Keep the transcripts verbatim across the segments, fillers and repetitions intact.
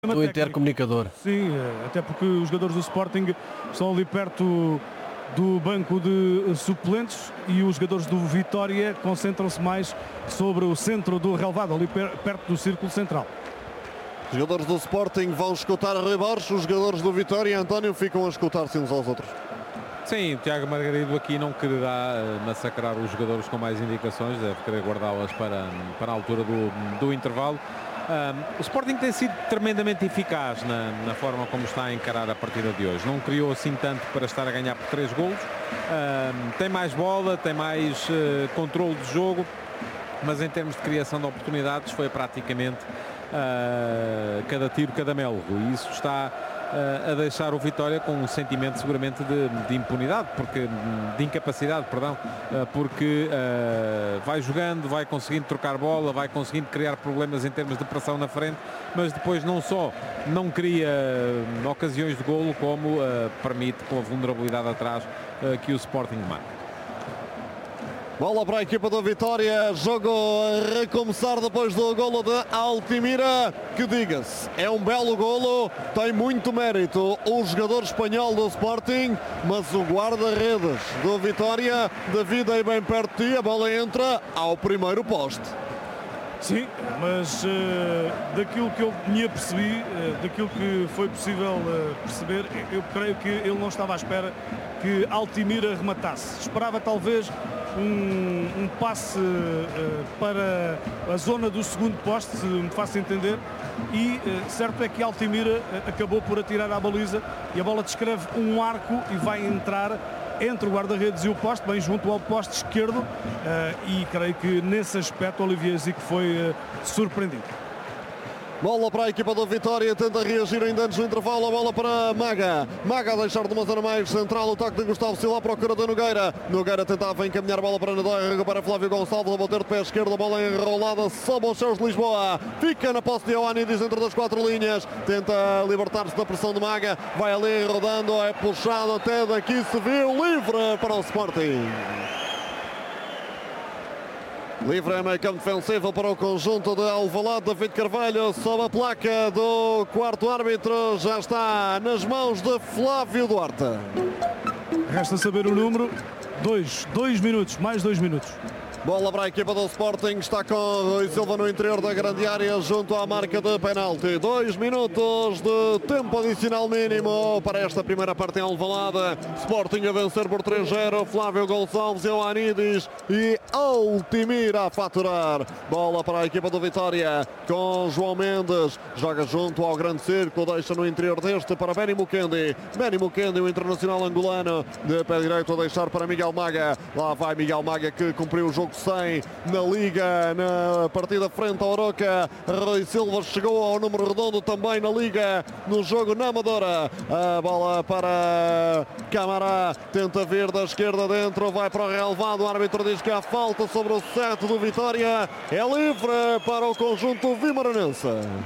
do intercomunicador. Sim, até porque os jogadores do Sporting estão ali perto do banco de suplentes e os jogadores do Vitória concentram-se mais sobre o centro do relvado, ali perto do círculo central. Os jogadores do Sporting vão escutar Rui Borges, os jogadores do Vitória e António ficam a escutar-se uns aos outros. Sim, o Tiago Margarido aqui não quererá massacrar os jogadores com mais indicações, deve querer guardá-las para, para a altura do, do intervalo. Um, o Sporting tem sido tremendamente eficaz na, na forma como está a encarar a partida de hoje. Não criou assim tanto para estar a ganhar por três golos. Um, tem mais bola, tem mais uh, controle de jogo, mas em termos de criação de oportunidades foi praticamente uh, cada tiro, cada melro. E isso está uh, a deixar o Vitória com um sentimento seguramente de, de impunidade, porque, de incapacidade, perdão, uh, porque uh, vai jogando, vai conseguindo trocar bola, vai conseguindo criar problemas em termos de pressão na frente, mas depois não só não cria uh, ocasiões de golo, como uh, permite, com a vulnerabilidade atrás, uh, que o Sporting marque. Bola para a equipa do Vitória, jogo a recomeçar depois do golo de Altimira, que diga-se, é um belo golo, tem muito mérito o jogador espanhol do Sporting, mas o guarda-redes do Vitória, David, aí bem perto de ti, a bola entra ao primeiro poste. Sim, mas uh, daquilo que eu me apercebi, uh, daquilo que foi possível uh, perceber, eu creio que ele não estava à espera que Altimira rematasse. Esperava talvez um, um passe uh, para a zona do segundo poste, se me faço entender, e uh, certo é que Altimira uh, acabou por atirar à baliza e a bola descreve um arco e vai entrar entre o guarda-redes e o poste, bem junto ao poste esquerdo, uh, e creio que nesse aspecto Olivier Zico foi uh, surpreendido. Bola para a equipa do Vitória, tenta reagir ainda antes do intervalo, a bola para Maga. Maga a deixar de uma zona mais central, o toque de Gustavo Silva à procura de Nogueira. Nogueira tentava encaminhar a bola para Nadói, para Flávio Gonçalves, a bater de pé esquerdo, a bola enrolada, sobe aos céus de Lisboa. Fica na posse de Ioannidis dentro das quatro linhas, tenta libertar-se da pressão de Maga, vai ali rodando, é puxado até daqui, se viu, livre para o Sporting. Livre é meio campo defensivo para o conjunto de Alvalade. David Carvalho sob a placa do quarto árbitro, já está nas mãos de Flávio Duarte. Resta saber o número, dois, dois minutos, mais dois minutos. Bola para a equipa do Sporting, está com Rui Silva no interior da grande área, junto à marca de penalti. Dois minutos de tempo adicional mínimo para esta primeira parte em Alvalade. Sporting a vencer por três zero, Flávio Gonçalves, Ioannidis e Altimira a faturar. Bola para a equipa do Vitória, com João Mendes, joga junto ao grande círculo, deixa no interior deste para Benny Mukendi. Benny Mukendi, o internacional angolano, de pé direito a deixar para Miguel Maga. Lá vai Miguel Maga, que cumpriu o jogo cem na Liga, na partida frente ao Oroca. Rui Silva chegou ao número redondo também na Liga, no jogo na Amadora. A bola para Camará, tenta vir da esquerda dentro, vai para o relvado, o árbitro diz que há falta sobre o sete do Vitória, é livre para o conjunto vimaranense.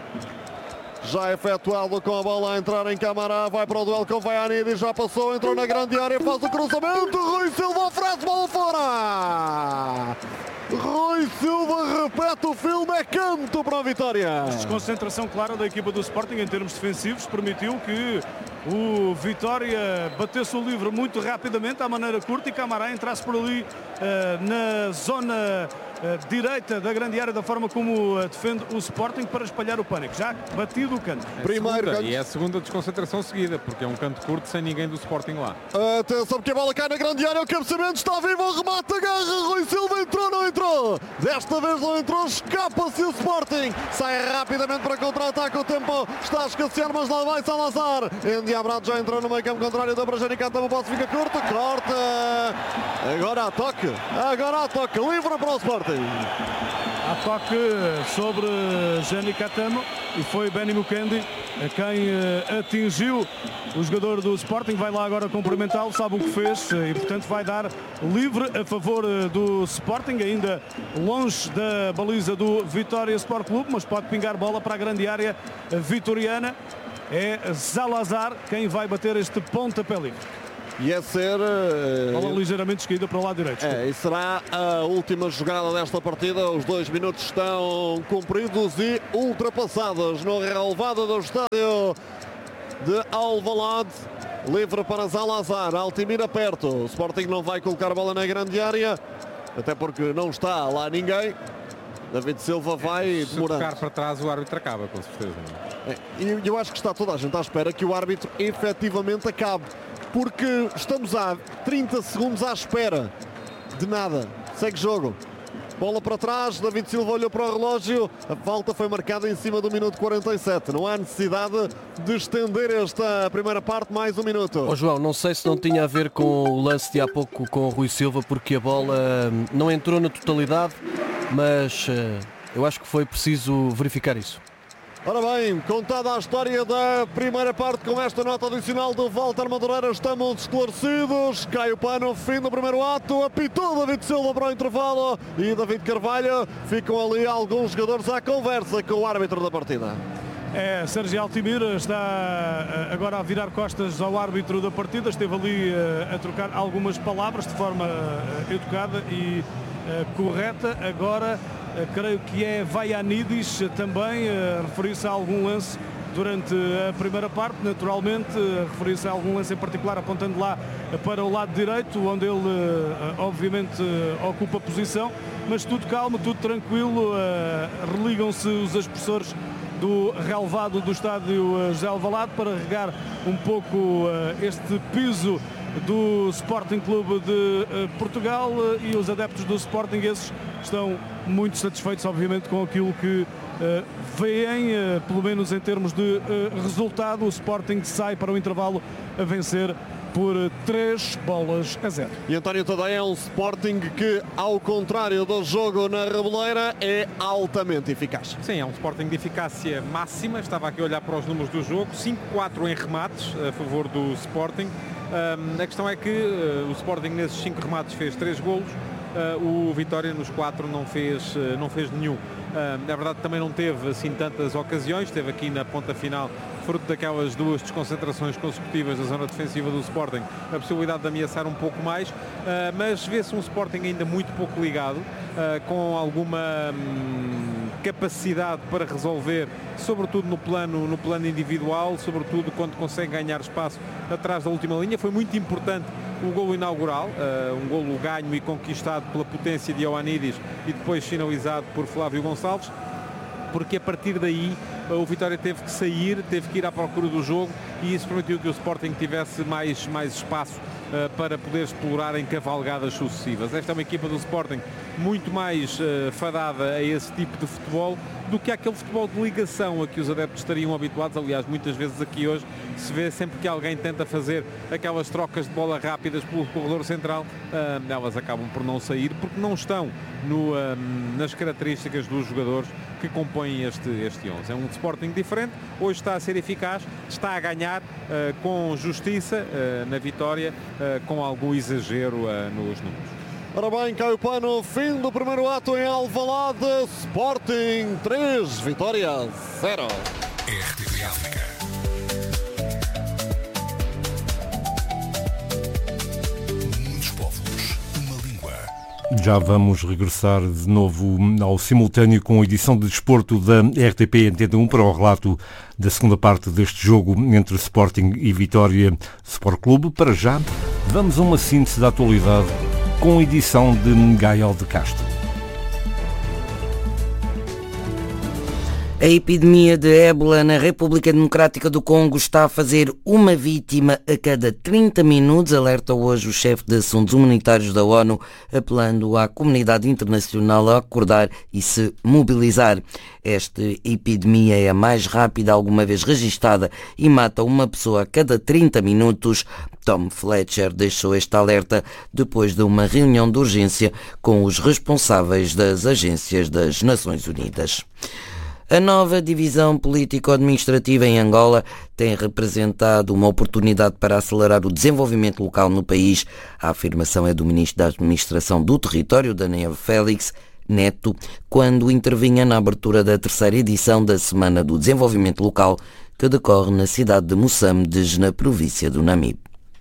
Já efetuado com a bola a entrar em Camará, vai para o duelo com Ioannidis, já passou, entrou na grande área, faz o cruzamento, Rui Silva oferece, bola fora! Rui Silva repete o filme, é canto para a Vitória. A desconcentração clara da equipa do Sporting em termos defensivos permitiu que o Vitória batesse o livre muito rapidamente, à maneira curta, e Camará entrasse por ali uh, na zona uh, direita da grande área, da forma como uh, defende o Sporting, para espalhar o pânico. Já batido o canto. É Primeiro segunda, canto. E é a segunda desconcentração seguida, porque é um canto curto sem ninguém do Sporting lá. Atenção, porque a bola cai na grande área, o cabeceamento está vivo, o remate, agarra, Rui Silva entrou, não entrou. Desta vez não entrou, escapa-se o Sporting. Sai rapidamente para contra-ataque, o tempo está a escassear, mas lá vai Salazar. Endiabrado já entrou no meio campo contrário da Brajanicata, o passo fica curto, corta. Agora a toque, agora a toque, livre para o Sporting. A toque sobre Jani Katamo e foi Benny Mukendi quem uh, atingiu o jogador do Sporting. Vai lá agora cumprimentá-lo, sabe o que fez e portanto vai dar livre a favor uh, do Sporting, ainda longe da baliza do Vitória Sport Clube, mas pode pingar bola para a grande área vitoriana. É Salazar quem vai bater este pontapé livre. e é ser... Bola ligeiramente esquerda para o lado direito. É, e será a última jogada desta partida. Os dois minutos estão cumpridos e ultrapassados no relevado do estádio de Alvalade. Livre para Zalazar, Altimira perto. O Sporting não vai colocar a bola na grande área, até porque não está lá ninguém. David Silva vai Se demorando. tocar para trás, o árbitro acaba, com certeza. É, e eu acho que está toda a gente à espera que o árbitro efetivamente acabe, porque estamos há trinta segundos à espera de nada. Segue jogo. Bola para trás, David Silva olhou para o relógio, a falta foi marcada em cima do minuto quarenta e sete. Não há necessidade de estender esta primeira parte mais um minuto. Oh, João, não sei se não tinha a ver com o lance de há pouco com o Rui Silva, porque a bola não entrou na totalidade, mas uh, eu acho que foi preciso verificar isso. Ora bem, contada a história da primeira parte com esta nota adicional do Walter Madureira, estamos esclarecidos. Cai o pano, fim do primeiro ato, apitou David Silva para o intervalo e David Carvalho. Ficam ali alguns jogadores à conversa com o árbitro da partida. É, Sérgio Altimira está agora a virar costas ao árbitro da partida, esteve ali a trocar algumas palavras de forma educada e correta. Agora creio que é Vaianidis também a referir-se a algum lance durante a primeira parte, naturalmente, a referir-se a algum lance em particular, apontando lá para o lado direito, onde ele obviamente ocupa posição, mas tudo calmo, tudo tranquilo, religam-se os expressores do relevado do estádio José Alvalade para regar um pouco este piso do Sporting Clube de Portugal, e os adeptos do Sporting, esses, estão muito satisfeitos, obviamente, com aquilo que uh, veem, uh, pelo menos em termos de uh, resultado. O Sporting sai para o intervalo a vencer por três bolas a zero. E António Tadeia é um Sporting que, ao contrário do jogo na Reboleira, é altamente eficaz. Sim, é um Sporting de eficácia máxima. Estava aqui a olhar para os números do jogo, cinco quatro em remates a favor do Sporting. Um, a questão é que uh, o Sporting nesses cinco remates fez três golos, uh, o Vitória nos quatro não fez, uh, não fez nenhum. Uh, na verdade também não teve assim tantas ocasiões, teve aqui na ponta final, fruto daquelas duas desconcentrações consecutivas da zona defensiva do Sporting, a possibilidade de ameaçar um pouco mais, uh, mas vê-se um Sporting ainda muito pouco ligado, uh, com alguma hum, capacidade para resolver, sobretudo no plano, no plano individual, sobretudo quando consegue ganhar espaço atrás da última linha. Foi muito importante o golo inaugural, uh, um golo ganho e conquistado pela potência de Ioannidis e depois finalizado por Flávio Gonçalves, porque a partir daí o Vitória teve que sair, teve que ir à procura do jogo, e isso permitiu que o Sporting tivesse mais, mais espaço uh, para poder explorar em cavalgadas sucessivas. Esta é uma equipa do Sporting muito mais uh, fadada a esse tipo de futebol do que aquele futebol de ligação a que os adeptos estariam habituados. Aliás, muitas vezes aqui hoje se vê, sempre que alguém tenta fazer aquelas trocas de bola rápidas pelo corredor central, uh, elas acabam por não sair, porque não estão no, uh, nas características dos jogadores que compõem este, este onze. É um Sporting diferente, hoje está a ser eficaz, está a ganhar uh, com justiça uh, na vitória, uh, com algum exagero uh, nos números. Ora bem, cai o pano, fim do primeiro ato em Alvalade. Sporting três, Vitória zero. R T P África. Muitos povos, uma língua. Já vamos regressar de novo ao simultâneo com a edição de desporto da R T P Antena um para o relato da segunda parte deste jogo entre Sporting e Vitória Sport Clube. Para já, vamos a uma síntese da atualidade com a edição de Gael de Castro. A epidemia de ébola na República Democrática do Congo está a fazer uma vítima a cada trinta minutos, alerta hoje o chefe de assuntos humanitários da ONU, apelando à comunidade internacional a acordar e se mobilizar. Esta epidemia é a mais rápida alguma vez registada e mata uma pessoa a cada trinta minutos. Tom Fletcher deixou este alerta depois de uma reunião de urgência com os responsáveis das agências das Nações Unidas. A nova divisão político-administrativa em Angola tem representado uma oportunidade para acelerar o desenvolvimento local no país. A afirmação é do Ministro da Administração do Território, Daniel Félix Neto, quando intervinha na abertura da terceira edição da Semana do Desenvolvimento Local, que decorre na cidade de Moçambique, na província do Namibe.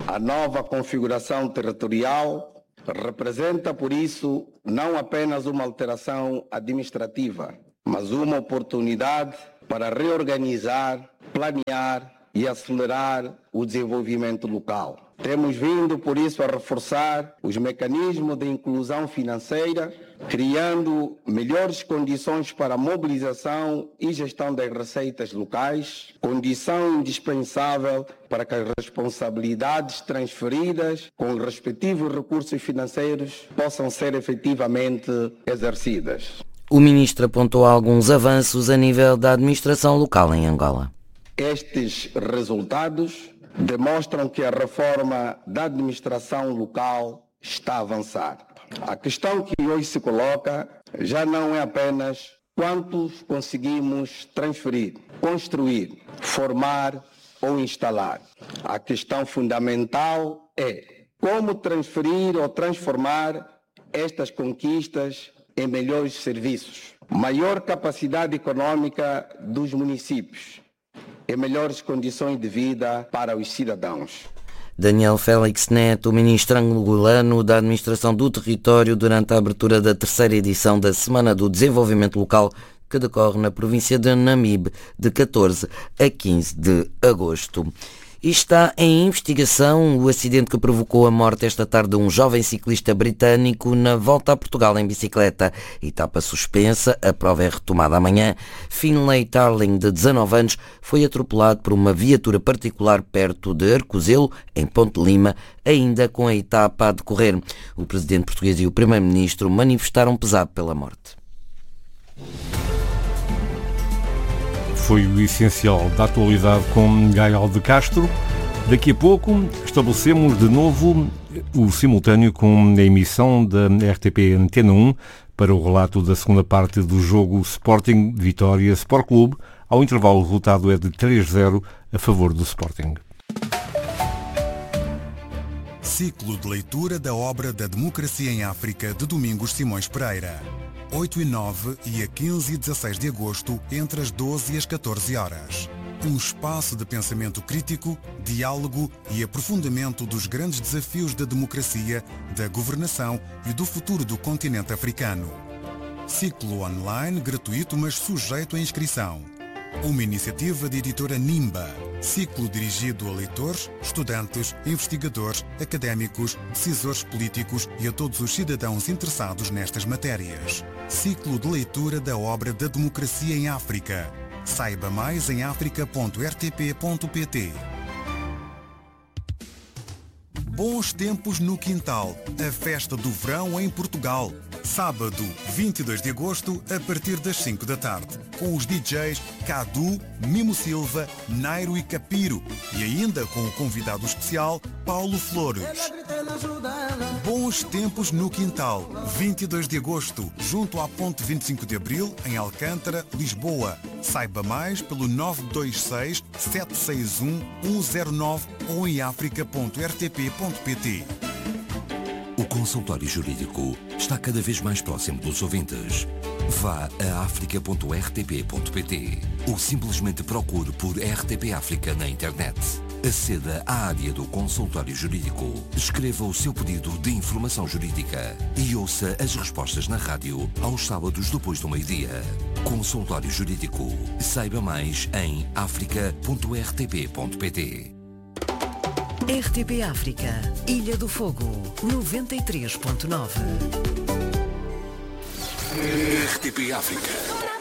A nova configuração territorial representa, por isso, não apenas uma alteração administrativa, mas uma oportunidade para reorganizar, planear e acelerar o desenvolvimento local. Temos vindo, por isso, a reforçar os mecanismos de inclusão financeira, criando melhores condições para a mobilização e gestão das receitas locais, condição indispensável para que as responsabilidades transferidas com os respectivos recursos financeiros possam ser efetivamente exercidas. O ministro apontou alguns avanços a nível da administração local em Angola. Estes resultados demonstram que a reforma da administração local está a avançar. A questão que hoje se coloca já não é apenas quantos conseguimos transferir, construir, formar ou instalar. A questão fundamental é como transferir ou transformar estas conquistas em melhores serviços, maior capacidade econômica dos municípios e melhores condições de vida para os cidadãos. Daniel Félix Neto, ministro angolano da Administração do Território, durante a abertura da terceira edição da Semana do Desenvolvimento Local, que decorre na província de Namibe, de catorze a quinze de agosto. E está em investigação o acidente que provocou a morte esta tarde de um jovem ciclista britânico na volta a Portugal em bicicleta. Etapa suspensa, a prova é retomada amanhã. Finlay Tarling, de dezanove anos, foi atropelado por uma viatura particular perto de Arcozelo, em Ponte Lima, ainda com a etapa a decorrer. O presidente português e o primeiro-ministro manifestaram pesar pela morte. Foi o essencial da atualidade com Gael de Castro. Daqui a pouco estabelecemos de novo o simultâneo com a emissão da R T P Antena um para o relato da segunda parte do jogo Sporting Vitória Sport Clube. Ao intervalo, o resultado é de três a zero a favor do Sporting. Ciclo de leitura da obra da Democracia em África de Domingos Simões Pereira. oito e nove e a quinze e dezasseis de agosto, entre as doze e as catorze horas. Um espaço de pensamento crítico, diálogo e aprofundamento dos grandes desafios da democracia, da governação e do futuro do continente africano. Ciclo online gratuito, mas sujeito à inscrição. Uma iniciativa da editora Nimba. Ciclo dirigido a leitores, estudantes, investigadores, académicos, decisores políticos e a todos os cidadãos interessados nestas matérias. Ciclo de leitura da obra da Democracia em África. Saiba mais em africa ponto r t p ponto p t. Bons tempos no quintal. A festa do verão em Portugal. Sábado, vinte e dois de agosto, a partir das cinco da tarde. Com os D Js Cadu, Mimo Silva, Nairo e Capiro. E ainda com o convidado especial, Paulo Flores. Bons tempos no quintal. vinte e dois de agosto, junto à Ponte vinte e cinco de Abril, em Alcântara, Lisboa. Saiba mais pelo nove dois seis, sete seis um, um zero nove ou em africa ponto r t p ponto p t. O consultório jurídico está cada vez mais próximo dos ouvintes. Vá a africa ponto r t p ponto p t ou simplesmente procure por R T P África na internet. Aceda à área do consultório jurídico, escreva o seu pedido de informação jurídica e ouça as respostas na rádio aos sábados depois do meio-dia. Consultório Jurídico. Saiba mais em africa ponto r t p ponto p t. R T P África, Ilha do Fogo, noventa e três ponto nove. R T P África.